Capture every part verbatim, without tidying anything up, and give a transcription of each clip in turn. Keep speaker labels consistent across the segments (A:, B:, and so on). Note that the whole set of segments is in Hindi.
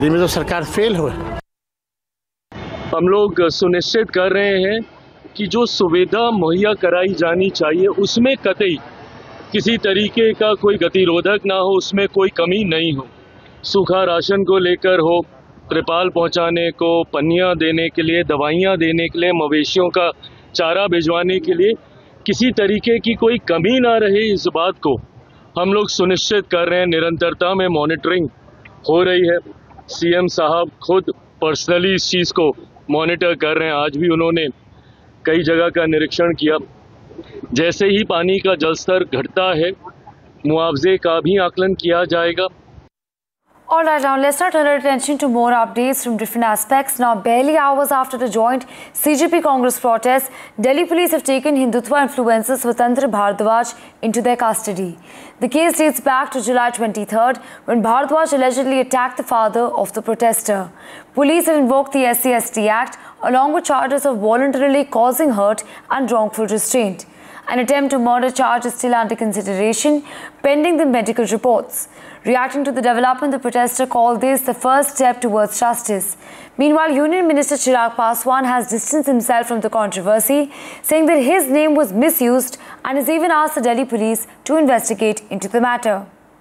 A: जिनमें तो सरकार फेल हुए।
B: हम लोग सुनिश्चित कर रहे हैं कि जो सुविधा मुहैया कराई जानी चाहिए उसमें कतई किसी तरीके का कोई गतिरोधक ना हो, उसमें कोई कमी नहीं हो। सूखा राशन को लेकर हो, त्रिपाल पहुंचाने को, पन्नियां देने के लिए, दवाइयां देने के लिए, मवेशियों का चारा भिजवाने के लिए किसी तरीके की कोई कमी ना रहे, इस बात को हम लोग सुनिश्चित कर रहे हैं। निरंतरता में मॉनिटरिंग हो रही है। सीएम साहब खुद पर्सनली इस चीज़ को मॉनिटर कर रहे हैं। आज भी उन्होंने कई जगह का निरीक्षण किया। जैसे ही पानी का जलस्तर घटता है, मुआवजे का भी आकलन किया जाएगा।
C: All right, now let's now turn our attention to more updates from different aspects. Now, barely hours after the joint C J P Congress protest, Delhi police have taken Hindutva influencer Swatantra Bharadwaj into their custody. The case dates back to July twenty-third, when Bharadwaj allegedly attacked the father of the protester. Police have invoked the S C S T Act along with charges of voluntarily causing hurt and wrongful restraint. An attempt to murder charge is still under consideration, pending the medical reports. Reacting to the development, the protester called this the first step towards justice. Meanwhile, Union Minister Chirag Paswan has distanced himself from the controversy, saying that his name was misused and has even asked the Delhi police to investigate into the matter.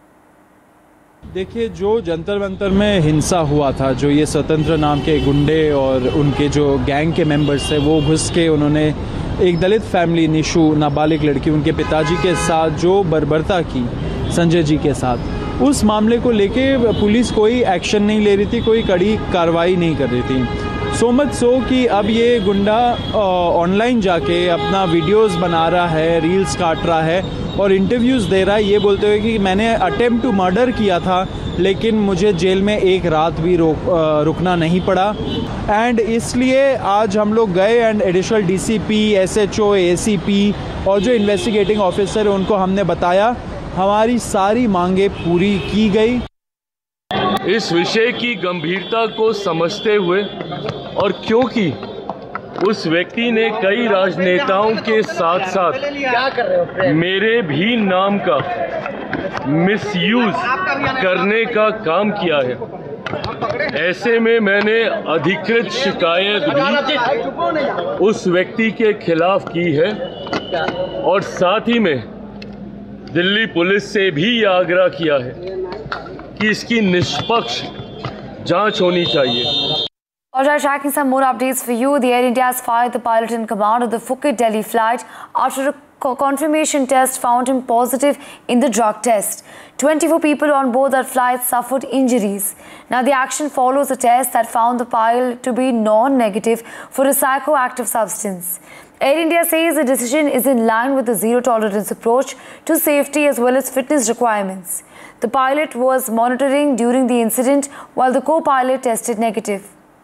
D: देखिए, जो जंतर मंतर में हिंसा हुआ था, जो ये स्वतंत्र नाम के गुंडे और उनके जो गैंग के मेंबर्स हैं, वो घुस के उन्होंने एक दलित फैमिली, निशु नाबालिग लड़की, उनके पिताजी के साथ जो बर्बरता की संजय जी के साथ, उस मामले को लेके पुलिस कोई एक्शन नहीं ले रही थी, कोई कड़ी कार्रवाई नहीं कर रही थी। सो मच सो कि अब ये गुंडा ऑनलाइन जाके अपना वीडियोस बना रहा है, रील्स काट रहा है और इंटरव्यूज़ दे रहा है, ये बोलते हुए कि मैंने अटेम्प्ट टू मर्डर किया था, लेकिन मुझे जेल में एक रात भी रोक रुकना नहीं पड़ा। एंड इसलिए आज हम लोग गए and additional DCP, SHO, ACP और जो इन्वेस्टिगेटिंग ऑफिसर है उनको हमने बताया, हमारी सारी मांगे पूरी की गई।
B: इस विषय की गंभीरता को समझते हुए और क्योंकि उस व्यक्ति ने कई राजनेताओं के साथ साथ मेरे भी नाम का मिसयूज करने का काम किया है, ऐसे में मैंने अधिकृत शिकायत भी उस व्यक्ति के खिलाफ की है और साथ ही में दिल्ली पुलिस से भी यह आग्रह किया है कि इसकी निष्पक्ष जांच होनी चाहिए।
C: All right, tracking some more updates for you. The Air India has fired the pilot in command of the Phuket Delhi flight after a confirmation test found him positive in the drug test. twenty-four people on board that flight suffered injuries. Now, the action follows a test that found the pilot to be non-negative for a psychoactive substance. Air India says the decision is in line with the zero-tolerance approach to safety as well as fitness requirements. The pilot was monitoring during the incident while the co-pilot tested negative.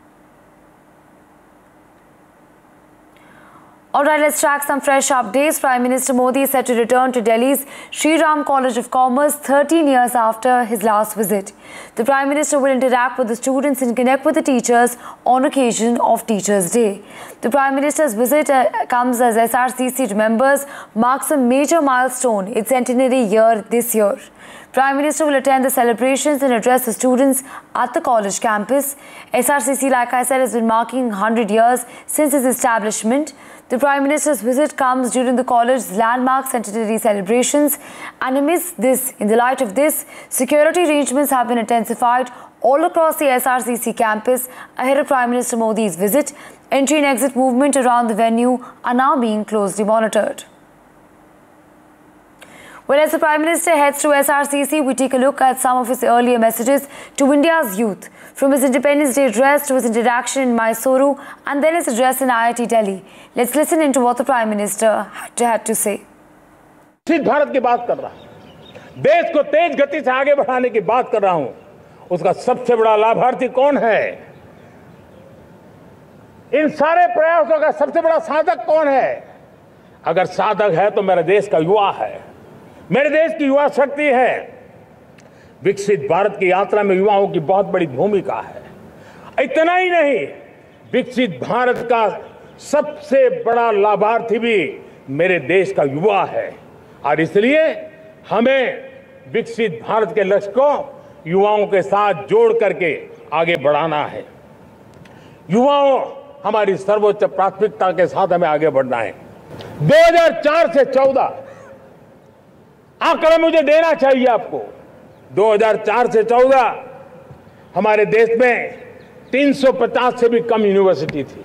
C: Alright, let's track some fresh updates. Prime Minister Modi is set to return to Delhi's Sri Ram College of Commerce thirteen years after his last visit. The Prime Minister will interact with the students and connect with the teachers on occasion of Teachers' Day. The Prime Minister's visit uh, comes as S R C C remembers marks a major milestone, its centenary year this year. Prime Minister will attend the celebrations and address the students at the college campus. S R C C, like I said, has been marking one hundred years since its establishment. The Prime Minister's visit comes during the college's landmark centenary celebrations, and amidst this, in the light of this, security arrangements have been intensified all across the S R C C campus ahead of Prime Minister Modi's visit. Entry and exit movement around the venue are now being closely monitored. Well, as the Prime Minister heads to S R C C, we take a look at some of his earlier messages to India's youth, from his Independence Day address to his interaction in Mysuru and then his address in I I T Delhi. Let's listen into what the Prime Minister had to, had to say.
E: विकसित भारत की बात कर रहा हूं, देश को तेज गति से आगे बढ़ाने की बात कर रहा हूं। उसका सबसे बड़ा लाभार्थी कौन है? इन सारे प्रयासों का सबसे बड़ा साधक कौन है? अगर साधक है तो मेरे देश का युवा है, मेरे देश की युवा शक्ति है। विकसित भारत की यात्रा में युवाओं की बहुत बड़ी भूमिका है। इतना ही नहीं, विकसित भारत का सबसे बड़ा लाभार्थी भी मेरे देश का युवा है और इसलिए हमें विकसित भारत के लक्ष्य को युवाओं के साथ जोड़ करके आगे बढ़ाना है। युवाओं, हमारी सर्वोच्च प्राथमिकता के साथ हमें आगे बढ़ना है। दो हज़ार चार से चौदह आंकड़ा मुझे देना चाहिए आपको। दो हज़ार चार से चौदह हमारे देश में तीन सौ पचास से भी कम यूनिवर्सिटी थी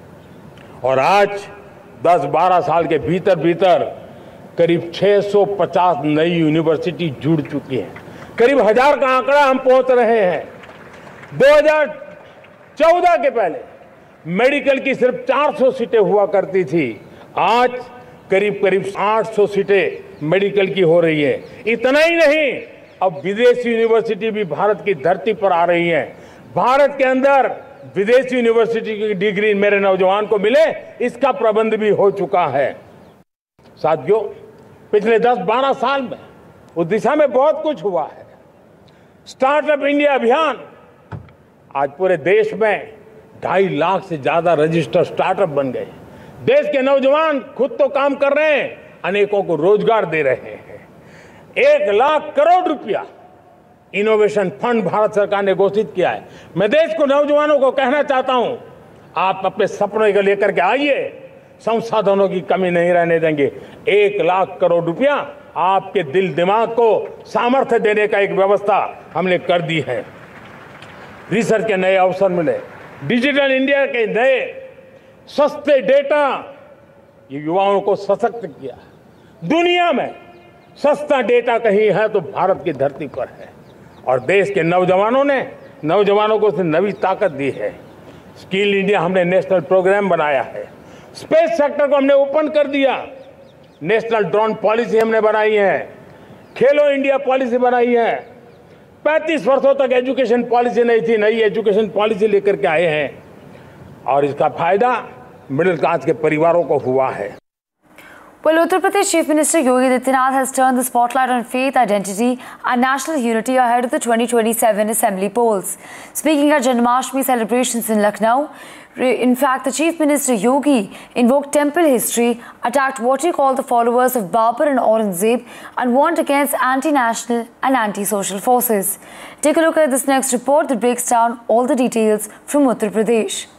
E: और आज दस बारह साल के भीतर भीतर करीब छह सौ पचास नई यूनिवर्सिटी जुड़ चुकी है। करीब हजार का आंकड़ा हम पहुंच रहे हैं। दो हज़ार चौदह के पहले मेडिकल की सिर्फ चार सौ सीटें हुआ करती थी, आज करीब करीब आठ सौ सीटें मेडिकल की हो रही है। इतना ही नहीं, अब विदेशी यूनिवर्सिटी भी भारत की धरती पर आ रही है। भारत के अंदर विदेशी यूनिवर्सिटी की डिग्री मेरे नौजवान को मिले, इसका प्रबंध भी हो चुका है। साथियों, पिछले दस बारह साल में उस दिशा में बहुत कुछ हुआ है। स्टार्टअप इंडिया अभियान, आज पूरे देश में ढाई लाख से ज्यादा रजिस्टर्ड स्टार्टअप बन गए। देश के नौजवान खुद तो काम कर रहे हैं, अनेकों को रोजगार दे रहे हैं। एक लाख करोड़ रुपया इनोवेशन फंड भारत सरकार ने घोषित किया है। मैं देश को, नौजवानों को कहना चाहता हूं, आप अपने सपनों को लेकर के आइए, संसाधनों की कमी नहीं रहने देंगे। एक लाख करोड़ रुपया आपके दिल दिमाग को सामर्थ्य देने का एक व्यवस्था हमने कर दी है। रिसर्च के नए अवसर मिले, डिजिटल इंडिया के नए सस्ते डेटा, ये युवाओं को सशक्त किया। दुनिया में सस्ता डेटा कहीं है तो भारत की धरती पर है और देश के नौजवानों ने नौजवानों को नई ताकत दी है। स्किल इंडिया हमने नेशनल प्रोग्राम बनाया है। स्पेस सेक्टर को हमने ओपन कर दिया। नेशनल ड्रोन पॉलिसी हमने बनाई है। खेलो इंडिया पॉलिसी बनाई है। पैंतीस वर्षों तक एजुकेशन पॉलिसी नहीं थी, नई एजुकेशन पॉलिसी लेकर के आए हैं और इसका फायदा मिडिल क्लास के परिवारों को हुआ है।
C: Well, Uttar Pradesh Chief Minister Yogi Adityanath has turned the spotlight on faith, identity and national unity ahead of the twenty twenty-seven Assembly polls. Speaking at Janmashtami celebrations in Lucknow, in fact, the Chief Minister Yogi invoked temple history, attacked what he called the followers of Babur and Aurangzeb, and warned against anti-national and anti-social forces. Take a look at this next report that breaks down all the details from Uttar Pradesh.